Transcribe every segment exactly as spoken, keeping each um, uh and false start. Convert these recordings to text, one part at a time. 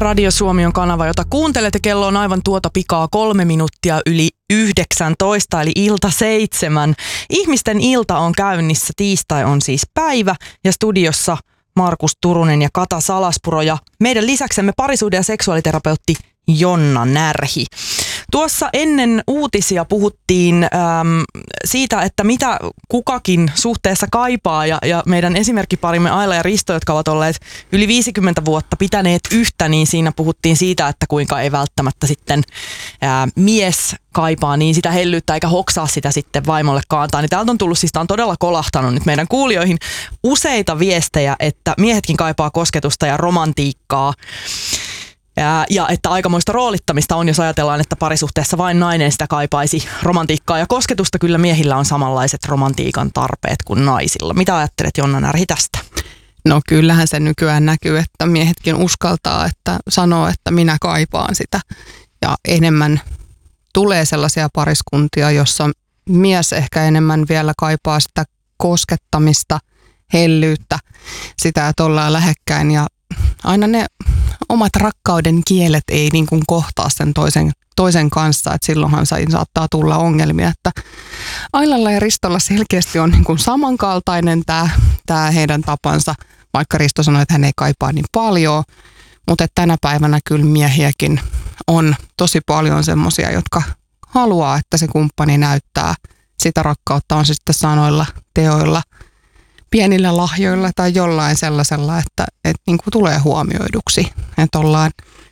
Radio Suomi on kanava, jota kuuntelet, ja kello on aivan tuota pikaa kolme minuuttia yli yhdeksäntoista, eli ilta seitsemän. Ihmisten ilta on käynnissä, tiistai on siis päivä, ja studiossa Markus Turunen ja Kata Salaspuro, ja meidän lisäksemme parisuhde- ja seksuaaliterapeutti Jonna Närhi. Tuossa ennen uutisia puhuttiin äm, siitä, että mitä kukakin suhteessa kaipaa, ja, ja meidän esimerkkiparimme Aila ja Risto, jotka ovat olleet yli viisikymmentä vuotta pitäneet yhtä, niin siinä puhuttiin siitä, että kuinka ei välttämättä sitten ää, mies kaipaa niin sitä hellyyttä eikä hoksaa sitä sitten vaimolle kaantaa. Niin täältä on tullut, siis tämä on todella kolahtanut nyt meidän kuulijoihin useita viestejä, että miehetkin kaipaa kosketusta ja romantiikkaa. Ja, ja että aikamoista roolittamista on, jos ajatellaan, että parisuhteessa vain nainen sitä kaipaisi romantiikkaa ja kosketusta. Kyllä miehillä on samanlaiset romantiikan tarpeet kuin naisilla. Mitä ajattelet, Jonna Närhi, tästä? No kyllähän se nykyään näkyy, että miehetkin uskaltaa, että sanoo, että minä kaipaan sitä. Ja enemmän tulee sellaisia pariskuntia, jossa mies ehkä enemmän vielä kaipaa sitä koskettamista, hellyyttä, sitä, että ollaan lähekkäin ja aina ne omat rakkauden kielet ei niin kuin kohtaa sen toisen, toisen kanssa, että silloinhan saattaa tulla ongelmia, että Ailalla ja Ristolla selkeästi on niin kuin samankaltainen tämä, tämä heidän tapansa, vaikka Risto sanoi, että hän ei kaipaa niin paljon, mutta että tänä päivänä kyllä miehiäkin on tosi paljon semmoisia, jotka haluaa, että se kumppani näyttää sitä rakkautta, on se sitten sanoilla, teoilla, pienillä lahjoilla tai jollain sellaisella, että, että niin kuin tulee huomioiduksi. Että ollaan,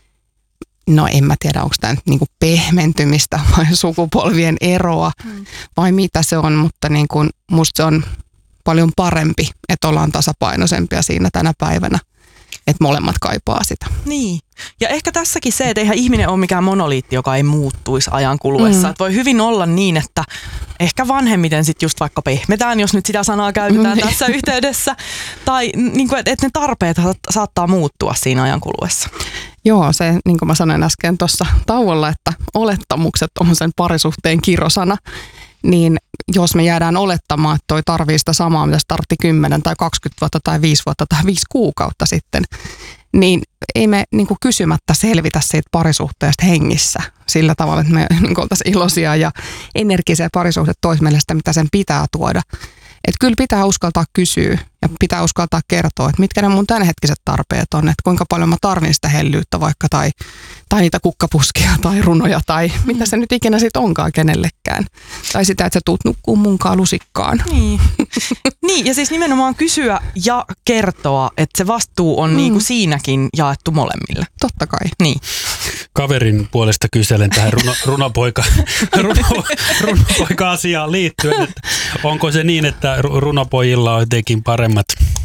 no en mä tiedä, onko tämä nyt niin kuin pehmentymistä vai sukupolvien eroa mm. vai mitä se on, mutta niin kuin musta se on paljon parempi, että ollaan tasapainoisempia siinä tänä päivänä, että molemmat kaipaa sitä. Niin. Ja ehkä tässäkin se, että eihän ihminen ole mikään monoliitti, joka ei muuttuisi ajan kuluessa. Mm. Että voi hyvin olla niin, että ehkä vanhemmiten sitten just vaikka pehmetään, jos nyt sitä sanaa käytetään mm. tässä yhteydessä. Tai niin kuin, että ne tarpeet saattaa muuttua siinä ajan kuluessa. Joo, se niin kuin mä sanoin äsken tuossa tauolla, että olettamukset on sen parisuhteen kirosana. Niin jos me jäädään olettamaan, että toi tarvii sitä samaa, mitä se tarvitsi kymmenen tai kaksikymmentä vuotta tai viisi vuotta tai viisi kuukautta sitten, niin ei me niin kuin kysymättä selvitä siitä parisuhteesta hengissä sillä tavalla, että me niin kuin oltaisiin iloisia ja energisiä parisuhde toisi meille sitä, mitä sen pitää tuoda. Että kyllä pitää uskaltaa kysyä ja pitää uskaltaa kertoa, että mitkä ne mun tämänhetkiset tarpeet on, että kuinka paljon mä tarvin sitä hellyyttä vaikka tai, tai niitä kukkapuskia tai runoja tai mitä se nyt ikinä sit onkaan kenellekään. Tai sitä, että sä tuut nukkuu munkaan lusikkaan. Niin. Niin, ja siis nimenomaan kysyä ja kertoa, että se vastuu on mm. niinku siinäkin jaettu molemmille. Totta kai. Niin. Kaverin puolesta kyselen tähän runo, runopoika, runo, runopoika-asiaan liittyen, että onko se niin, että runopojilla on jotenkin paremmat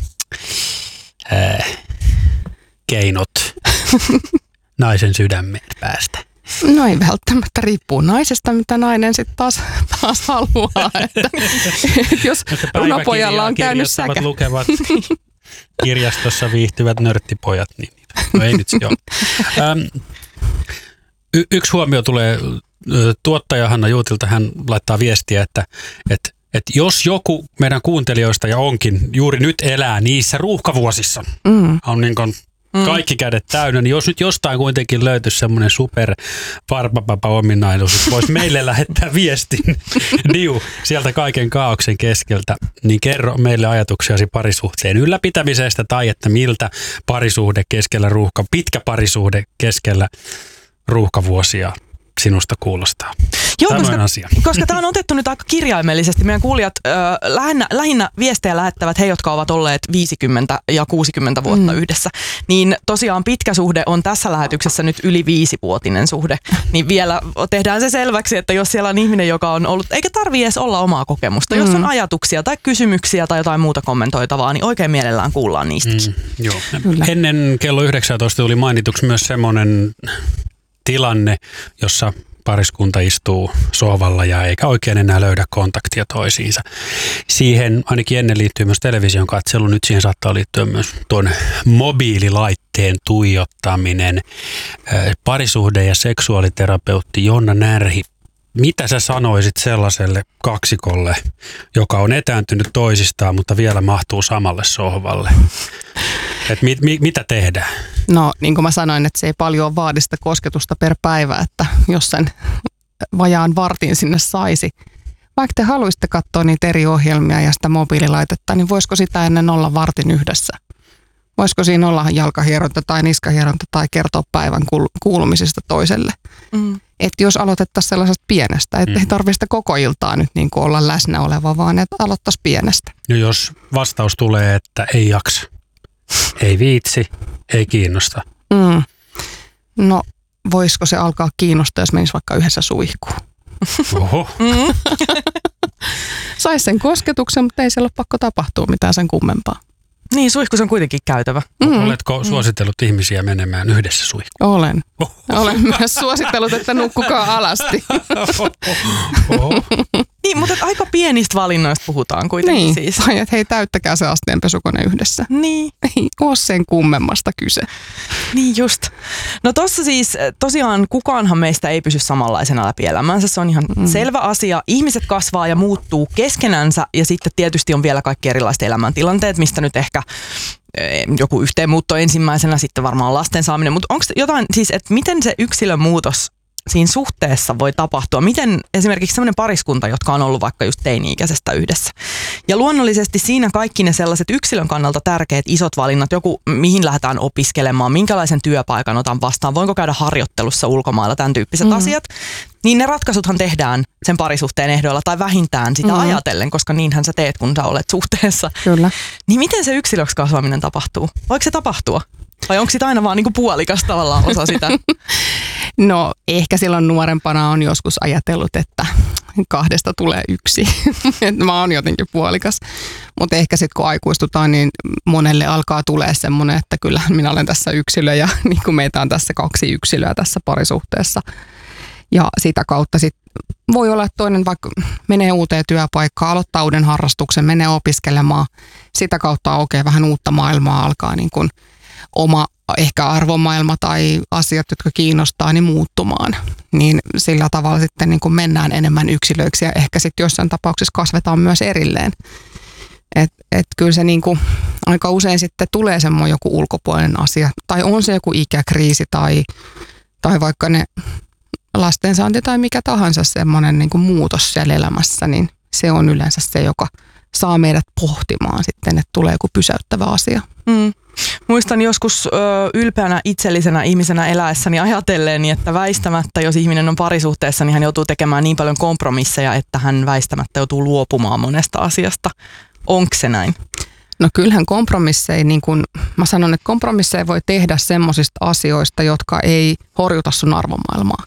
ää, keinot naisen sydämeen päästä? No ei välttämättä, riippuu naisesta, mitä nainen sitten taas, taas haluaa. Että, että jos runopojalla on käynyt säkä. Lukevat kirjastossa viihtyvät nörttipojat, niin no ei nyt joo. Ähm, y- yksi huomio tulee tuottaja Hanna Juutilta, hän laittaa viestiä, että, että, että jos joku meidän kuuntelijoista ja onkin juuri nyt elää niissä ruuhkavuosissa, mm. on niin kuin kaikki kädet täynnä, niin jos nyt jostain kuitenkin löytyisi semmoinen super varpapapa-ominaisuus, että voisi meille lähettää viestin diu sieltä kaiken kaaoksen keskeltä, niin kerro meille ajatuksiasi parisuhteen ylläpitämisestä tai että miltä parisuhde keskellä ruuhka, pitkä parisuhde keskellä ruuhkavuosia sinusta kuulostaa. Joo, Tämä koska, on asia. koska tämä on otettu nyt aika kirjaimellisesti. Meidän kuulijat ö, lähinnä, lähinnä viestejä lähettävät he, jotka ovat olleet viisikymmentä ja kuusikymmentä vuotta mm. yhdessä. Niin tosiaan pitkä suhde on tässä lähetyksessä nyt yli viisivuotinen suhde. Niin vielä tehdään se selväksi, että jos siellä on ihminen, joka on ollut, eikä tarvitse edes olla omaa kokemusta. Mm. Jos on ajatuksia tai kysymyksiä tai jotain muuta kommentoitavaa, niin oikein mielellään kuullaan niistäkin. Mm, joo. Ennen kello yhdeksäntoista tuli mainituksi myös semmoinen tilanne, jossa pariskunta istuu sohvalla ja eikä oikein enää löydä kontaktia toisiinsa. Siihen ainakin ennen liittyy myös television katselu, nyt siihen saattaa liittyä myös tuon mobiililaitteen tuijottaminen. Parisuhde- ja seksuaaliterapeutti Jonna Närhi, mitä sä sanoisit sellaiselle kaksikolle, joka on etääntynyt toisistaan, mutta vielä mahtuu samalle sohvalle? Et mit, mit, mitä tehdään? No niin kuin mä sanoin, että se ei paljon vaadi sitä kosketusta per päivä, että jos sen vajaan vartin sinne saisi. Vaikka te haluaisitte katsoa niitä eri ohjelmia ja sitä mobiililaitetta, niin voisiko sitä ennen olla vartin yhdessä? Voisiko siinä olla jalkahieronta tai niskahieronta tai kertoa päivän kuulumisista toiselle? Mm. Että jos aloitettaisiin sellaisesta pienestä, että mm. ei tarvitse koko iltaa nyt niin kuin olla läsnä oleva, vaan että aloittaisiin pienestä. Ja jos vastaus tulee, että ei jaksa, ei viitsi, ei kiinnosta. Mm. No voisiko se alkaa kiinnostaa, jos menisi vaikka yhdessä suihkuun? Oho. Mm. Saisi sen kosketuksen, mutta ei siellä ole pakko tapahtua mitään sen kummempaa. Niin, suihkus on kuitenkin käytävä. Mm. Oletko suositellut mm. ihmisiä menemään yhdessä suihkuun? Olen. Oh. Olen myös suositellut, että nukkukaa alasti. Oh. Niin, mutta aika pienistä valinnoista puhutaan kuitenkin niin. siis. Tai että hei, täyttäkää se asteenpesukone yhdessä. Niin. Ei ole sen kummemmasta kyse. Niin just. No tossa siis tosiaan kukaanhan meistä ei pysy samanlaisena läpi elämänsä. Se on ihan mm. selvä asia. Ihmiset kasvaa ja muuttuu keskenänsä ja sitten tietysti on vielä kaikki erilaiset elämäntilanteet, mistä nyt ehkä joku yhteenmuutto ensimmäisenä, sitten varmaan lasten saaminen. Mutta onko jotain siis, että miten se yksilön muutos siinä suhteessa voi tapahtua? Miten esimerkiksi sellainen pariskunta, jotka on ollut vaikka just teini-ikäisestä yhdessä. Ja luonnollisesti siinä kaikki ne sellaiset yksilön kannalta tärkeät isot valinnat, joku mihin lähdetään opiskelemaan, minkälaisen työpaikan otan vastaan, voinko käydä harjoittelussa ulkomailla, tämän tyyppiset mm-hmm. asiat. Niin ne ratkaisuthan tehdään sen parisuhteen ehdoilla tai vähintään sitä mm-hmm. ajatellen, koska niinhän sä teet, kun sä olet suhteessa. Kyllä. Niin miten se yksilöksi kasvaminen tapahtuu? Voiko se tapahtua? Vai onko sitä aina vaan niinku puolikas tavallaan osa sitä? No ehkä silloin nuorempana on joskus ajatellut, että kahdesta tulee yksi. Mä oon jotenkin puolikas. Mutta ehkä sitten kun aikuistutaan, niin monelle alkaa tulee semmoinen, että kyllä minä olen tässä yksilö ja niin kuin meitä on tässä kaksi yksilöä tässä parisuhteessa. Ja sitä kautta sitten voi olla, että toinen vaikka menee uuteen työpaikkaan, aloittaa uuden harrastuksen, menee opiskelemaan. Sitä kautta aukeaa vähän uutta maailmaa, alkaa niin kuin oma ehkä arvomaailma tai asiat, jotka kiinnostaa, niin muuttumaan. Niin sillä tavalla sitten niin kuin mennään enemmän yksilöiksi ja ehkä sitten jossain tapauksessa kasvetaan myös erilleen. Että et kyllä se niin kuin aika usein sitten tulee semmoinen joku ulkopuolinen asia. Tai on se joku ikäkriisi tai, tai vaikka ne lastensaanti tai mikä tahansa semmoinen niin kuin muutos siellä elämässä, niin se on yleensä se, joka saa meidät pohtimaan sitten, että tulee joku pysäyttävä asia. Mm. Muistan joskus ö, ylpeänä itsellisenä ihmisenä eläessäni ajatelleeni, että väistämättä, jos ihminen on parisuhteessa, niin hän joutuu tekemään niin paljon kompromisseja, että hän väistämättä joutuu luopumaan monesta asiasta. Onko se näin? No kyllähän kompromisseja, niin kuin mä sanon, että kompromisseja voi tehdä semmoisista asioista, jotka ei horjuta sun arvomaailmaa.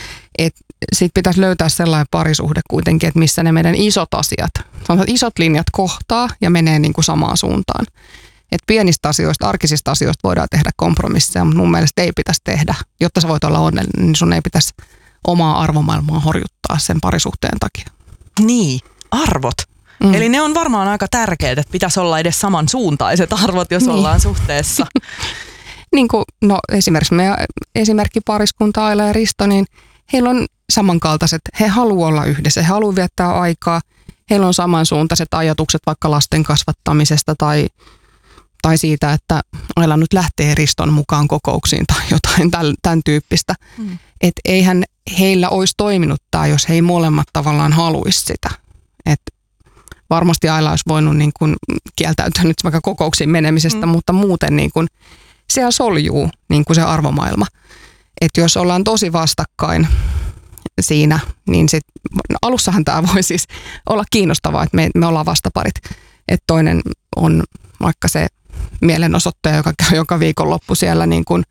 Sitten pitäisi löytää sellainen parisuhde kuitenkin, että missä ne meidän isot asiat, isot linjat kohtaa ja menee niin kuin samaan suuntaan. Että pienistä asioista, arkisista asioista voidaan tehdä kompromisseja, mutta mun mielestä ei pitäisi tehdä. Jotta sä voit olla onnellinen, niin sun ei pitäisi omaa arvomaailmaa horjuttaa sen parisuhteen takia. Niin, arvot. Mm. Eli ne on varmaan aika tärkeät, että pitäisi olla edes samansuuntaiset arvot, jos niin. ollaan suhteessa. Niin kuin, no esimerkiksi meidän esimerkki pariskunta Aila ja Risto, niin heillä on samankaltaiset, he haluaa olla yhdessä, he haluaa viettää aikaa, heillä on samansuuntaiset ajatukset vaikka lasten kasvattamisesta tai, tai siitä, että Aila nyt lähtee Riston mukaan kokouksiin tai jotain tämän, tämän tyyppistä. Mm. Että eihän heillä olisi toiminut tämä, jos he ei molemmat tavallaan haluaisi sitä. Että varmasti Aila olisi voinut niin kuin kieltäytyä nyt vaikka kokouksiin menemisestä, mm. mutta muuten niin kuin siellä soljuu niin kuin se arvomaailma. Että jos ollaan tosi vastakkain siinä, niin sit, no alussahan tämä voi siis olla kiinnostavaa, että me, me ollaan vastaparit. Että toinen on vaikka se mielenosoittaja, joka käy joka viikonloppu siellä niin kuin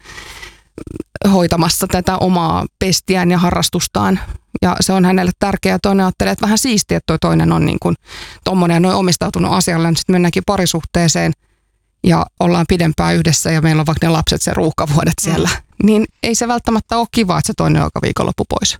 hoitamassa tätä omaa pestiään ja harrastustaan. Ja se on hänelle tärkeää. Toinen ajattelee, että vähän siistiä, että toi toinen on niin kuin tommoinen ja noin omistautunut asialle. Sitten mennäänkin parisuhteeseen ja ollaan pidempään yhdessä ja meillä on vaikka ne lapset, se ruuhkavuodet siellä. Mm. Niin ei se välttämättä ole kiva, että se toinen on joka viikonloppu pois.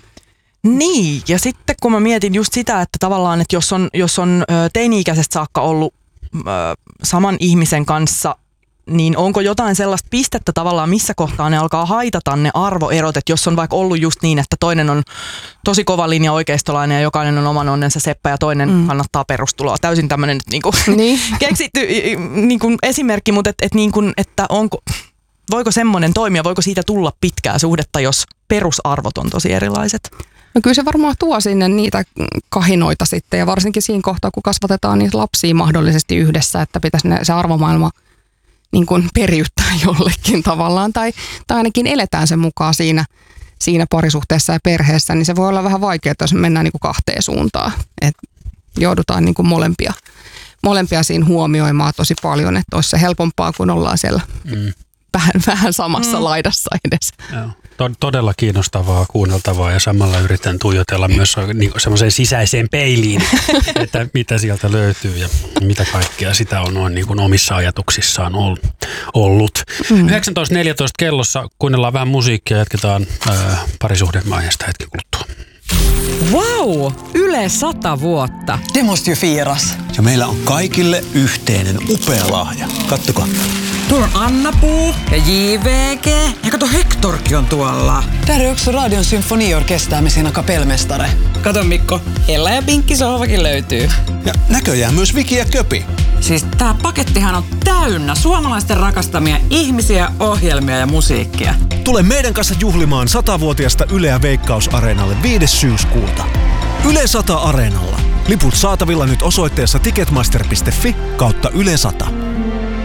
Niin, ja sitten kun mä mietin just sitä, että tavallaan, että jos on, jos on teini-ikäisestä saakka ollut ö, saman ihmisen kanssa, niin onko jotain sellaista pistettä tavallaan, missä kohtaa ne alkaa haitata ne arvoerot, että jos on vaikka ollut just niin, että toinen on tosi kova linja oikeistolainen ja jokainen on oman onnensa seppä ja toinen mm. kannattaa perustuloa. Täysin tämmöinen niin kuin niin. keksitty niin kuin esimerkki, mutta et, et niin kuin, että onko, voiko semmoinen toimia, voiko siitä tulla pitkää suhdetta, jos perusarvot on tosi erilaiset? No kyllä se varmaan tuo sinne niitä kahinoita sitten ja varsinkin siinä kohtaa, kun kasvatetaan niitä lapsia mahdollisesti yhdessä, että pitäisi ne, se arvomaailma niin kuin periyttää jollekin tavallaan tai, tai ainakin eletään sen mukaan siinä, siinä parisuhteessa ja perheessä, niin se voi olla vähän vaikeaa, jos mennään niin kuin kahteen suuntaan. Et joudutaan niin kuin molempia, molempia siinä huomioimaan tosi paljon, että olisi se helpompaa, kun ollaan siellä mm. vähän, vähän samassa mm. laidassa edes. Joo. Todella kiinnostavaa, kuunneltavaa ja samalla yritän tuijotella myös niin semmoiseen sisäiseen peiliin, että mitä sieltä löytyy ja mitä kaikkea sitä on noin niin kuin omissa ajatuksissaan ollut. Mm. yhdeksäntoista neljätoista kellossa kuunnellaan vähän musiikkia ja jatketaan ää, parisuhdeaiheesta hetken kuluttua. Wow! Yle sata vuotta. Det måste ju firas. Ja meillä on kaikille yhteinen upea lahja. Kattokaa. Tuolla on Anna-Puu ja J V G. Ja kato, Hektorkin on tuolla. Där är också Radion symfoniorkester med sina kapellmästare. Kato Mikko, Ella ja Pinkki sohvakin löytyy. Ja näköjään myös Viki ja Köpi. Siis tää pakettihan on täynnä suomalaisten rakastamia ihmisiä, ohjelmia ja musiikkia. Tule meidän kanssa juhlimaan satavuotiaasta Yleä Veikkaus-areenalle viides syyskuuta. Yle sata Areenalla. Liput saatavilla nyt osoitteessa ticketmaster piste fi kautta Yle sata.